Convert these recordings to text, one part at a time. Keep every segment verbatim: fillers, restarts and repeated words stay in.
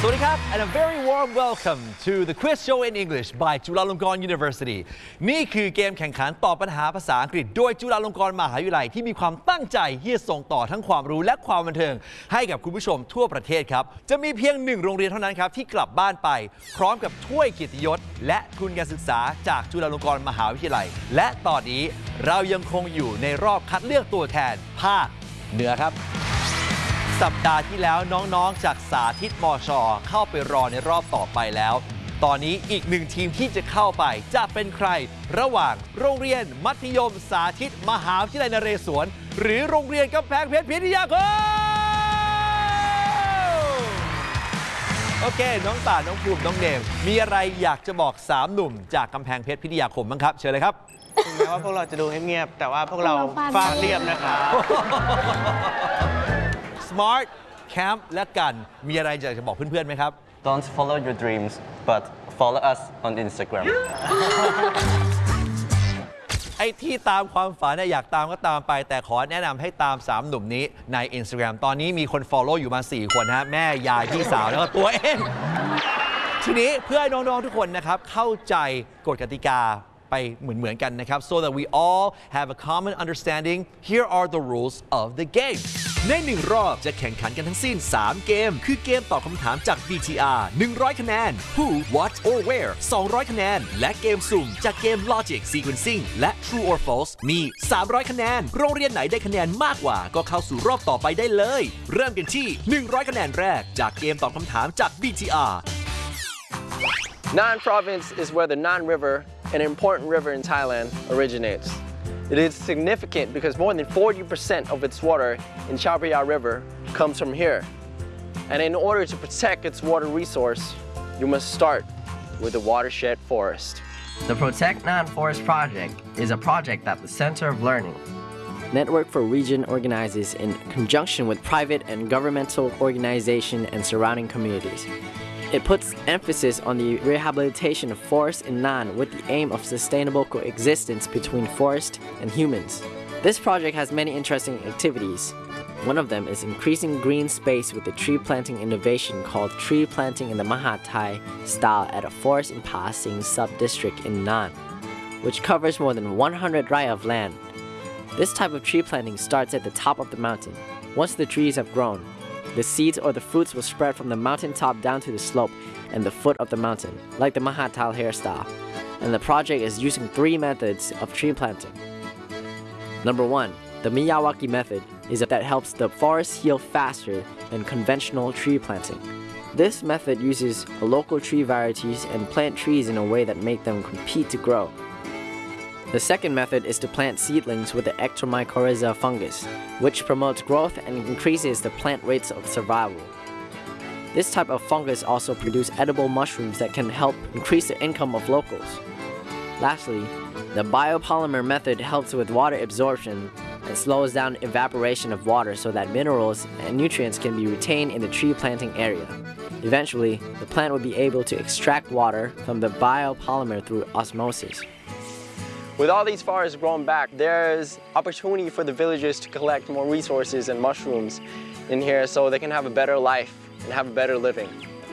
สวัสดีครับ and a very warm welcome to the quiz show in English by Chulalongkorn University นี่คือเกมแข่งขันตอบปัญหาภาษาอังกฤษโดยจุฬาลงกรณ์มหาวิทยาลัยที่มีความตั้งใจที่จะส่งต่อทั้งความรู้และความบันเทิงให้กับคุณผู้ชมทั่วประเทศครับจะมีเพียงหนึ่งโรงเรียนเท่านั้นครับที่กลับบ้านไปพร้อมกับถ้วยเกียรติยศและทุนการศึกษาจากจุฬาลงกรณ์มหาวิทยาลัยและตอนนี้เรายังคงอยู่ในรอบคัดเลือกตัวแทนภาคเหนือครับสัปดาห์ที่แล้วน้องๆจากสาธิตมช.เข้าไปรอในรอบต่อไปแล้วตอนนี้อีกหนึ่งทีมที่จะเข้าไปจะเป็นใครระหว่างโรงเรียนมัธยมสาธิตมหาวิทยาลัยนเรศวรหรือโรงเรียนกำแพงเพชรพิทยาคมโอเคน้องตาน้องภูมิน้องเนมมีอะไรอยากจะบอกสามหนุ่มจากกำแพงเพชรพิทยาคมบ้างครับเชิญเลยครับถึงแม้ว่าพวกเราจะดูเงียบๆแต่ว่าพวกเราฟาดเรียบนะครับ Smart Camp และกันมีอะไรอยากจะบอกเพื่อนๆไหมครับ Don't follow your dreams but follow us on Instagram ไอ้ที่ตามความฝันเนี่ยอยากตามก็ตามไปแต่ขอแนะนำให้ตามสามหนุ่มนี้ใน Instagram ตอนนี้มีคน follow อยู่มาสี่คนฮะแม่ยายพี่สาวแล้วก็ตัวเองทีนี้เพื่อให้น้องๆทุกคนนะครับเข้าใจกฎกติกาไปเหมือนๆกันนะครับ so that we all have a common understanding here are the rules of the game ในหนึ่งรอบจะแข่งขันกันทั้งสิ้นสามเกมคือเกมตอบคำถามจาก บี ที อาร์ หนึ่งร้อยคะแนน Who What or Where สองร้อยคะแนนและเกมสุ่มจากเกม Logic Sequencing และ True or False มีสามร้อยคะแนนโรงเรียนไหนได้คะแนนมากกว่าก็เข้าสู่รอบต่อไปได้เลยเริ่มกันที่หนึ่งร้อยคะแนนแรกจากเกมตอบคำถามจาก บี ที อาร์ Nan Province is where the Nan River, an important river in Thailand, originates. It is significant because more than forty percent of its water in Chao Phraya River comes from here. And in order to protect its water resource, you must start with the watershed forest. The Protect Nan Forest Project is a project at the Center of Learning. Network for Region organizes in conjunction with private and governmental organizations and surrounding communities. It puts emphasis on the rehabilitation of forests in Nan with the aim of sustainable coexistence between forest and humans. This project has many interesting activities. One of them is increasing green space with a tree planting innovation called Tree Planting in the Mahathai style at a forest in Pa Sing sub-district in Nan, which covers more than one hundred rai of land. This type of tree planting starts at the top of the mountain. Once the trees have grown, the seeds or the fruits will spread from the mountain top down to the slope and the foot of the mountain, like the Mahathal hairstyle. And the project is using three methods of tree planting. Number one, the Miyawaki method is that helps the forest heal faster than conventional tree planting. This method uses local tree varieties and plant trees in a way that make them compete to grow. The second method is to plant seedlings with the Ectomycorrhiza fungus, which promotes growth and increases the plant rates of survival. This type of fungus also produces edible mushrooms that can help increase the income of locals. Lastly, the biopolymer method helps with water absorption and slows down evaporation of water so that minerals and nutrients can be retained in the tree planting area. Eventually, the plant will be able to extract water from the biopolymer through osmosis. With all these forests grown back, there's opportunity for the villagers to collect more resources and mushrooms in here so they can have a better life and have a better living.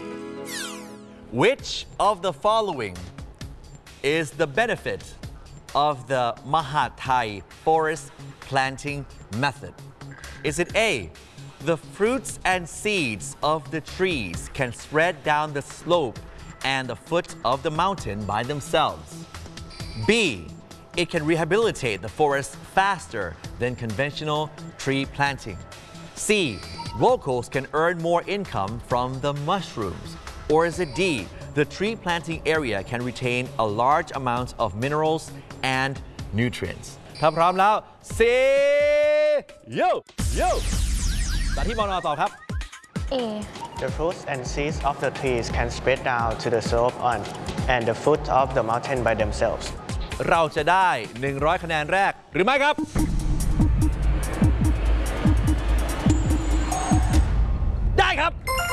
Which of the following is the benefit of the Mahathai forest planting method? Is it A, the fruits and seeds of the trees can spread down the slope and the foot of the mountain by themselves? B, it can rehabilitate the forest faster than conventional tree planting. C, locals can earn more income from the mushrooms. Or is it D, the tree planting area can retain a large amount of minerals and nutrients? ถ้าพร้อมแล้ว say yo yo สาธิตมอตอบครับ A. The fruits and seeds of the trees can spread down to the slope on and the foot of the mountain by themselves. เราจะได้หนึ่งร้อยคะแนนแรกหรือไม่ครับได้ครับ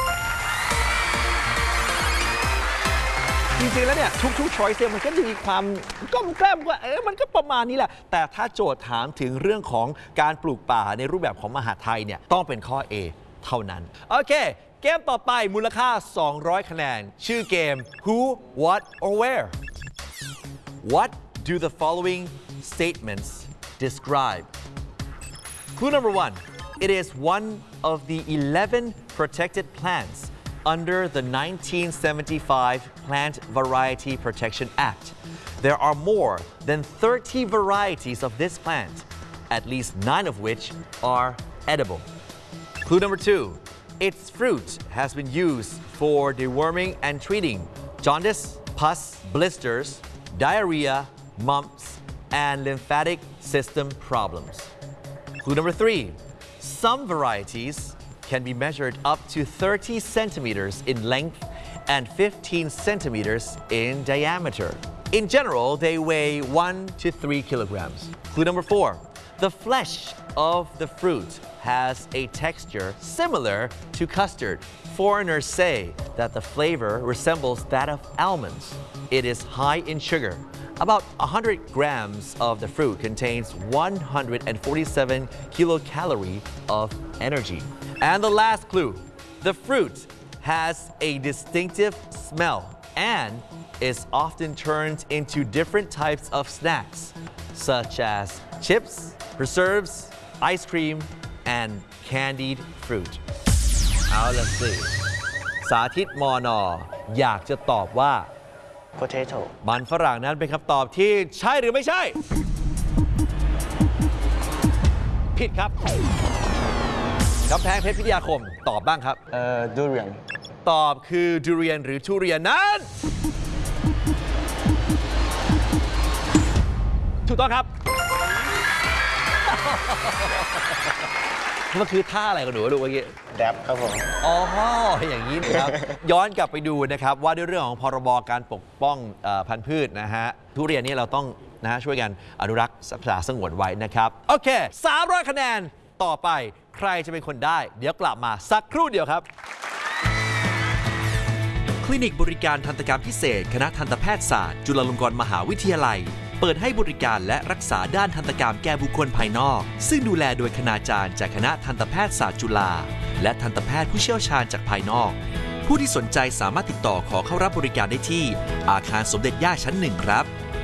จริงๆแล้วเนี่ยทุกๆ choice มันก็จะมีความก้มแกล้มว่าเออมันก็ประมาณนี้แหละแต่ถ้าโจทย์ถามถึงเรื่องของการปลูกป่าในรูปแบบของมหาไทยเนี่ยต้องเป็นข้อ A เท่านั้น โอเค เกมต่อไปมูลค่า สองร้อย คะแนน ชื่อเกม Who, What, or Where What do the following statements describe? Clue number one. It is one of the eleven protected plants under the nineteen seventy-five Plant Variety Protection Act. There are more than thirty varieties of this plant, at least nine of which are edible. Clue number two. Its fruit has been used for deworming and treating jaundice, pus, blisters, diarrhea, mumps, and lymphatic system problems. Clue number three. Some varieties can be measured up to thirty centimeters in length and fifteen centimeters in diameter. In general, they weigh one to three kilograms. Clue number four. The flesh of the fruit has a texture similar to custard. Foreigners say that the flavor resembles that of almonds. It is high in sugar. About one hundred grams of the fruit contains one hundred forty-seven kilocalories of energy. And the last clue, the fruit has a distinctive smell and is often turned into different types of snacks, such as chips, preserves, ice cream, and candied fruit. เอาล่ะสิ สาธิตมอนออยากจะตอบว่า potato มันฝรั่งนั้นเป็นคำตอบที่ใช่หรือไม่ใช่ ผิดครับกำแพงเพชรพิทยาคมตอบบ้างครับเอ่อ durian ตอบคือดูเรียนหรือทุเรียนนั้น ถูกต้องครับ มันคือท่าอะไรกันหนูลูกเมื่อกี้ dab ครับผมอ๋อ อย่างนี้นะครับ ย้อนกลับไปดูนะครับว่าด้วยเรื่องของพรบการปกป้องเอ่อพันธุ์พืชนะฮะทุเรียนนี่เราต้องนะฮะช่วยกันอนุรักษ์รักษาสงวนไว้นะครับ โอเค สามร้อย คะแนนต่อไปใครจะเป็นคนได้ เดี๋ยวกลับมาสักครู่เดียวครับ คลินิกบริการทันตกรรมพิเศษคณะทันตแพทยศาสตร์จุฬาลงกรณ์มหาวิทยาลัย เปิดให้บริการและรักษาด้านทันตกรรมแก่บุคคลภายนอก ซึ่งดูแลโดยคณาจารย์จากคณะทันตแพทยศาสตร์จุฬาและทันตแพทย์ผู้เชี่ยวชาญจากภายนอก ผู้ที่สนใจสามารถติดต่อขอเข้ารับบริการได้ที่อาคารสมเด็จย่าชั้นหนึ่งครับ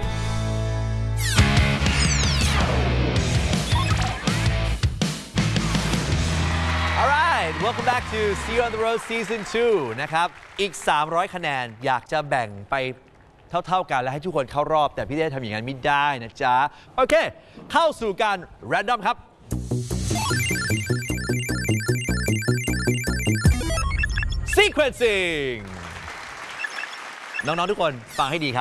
Alright, welcome back to See You on the Road Season ทู นะครับ อีก สามร้อย คะแนนอยากจะแบ่งไปเท่า ๆ กันและให้ทุกคนเข้ารอบ แต่พี่เต้ทำอย่างนั้นไม่ได้นะจ๊ะ โอเค เข้าสู่การ Random ครับ Sequencing น้อง ๆ ทุกคนฟังให้ดีครับ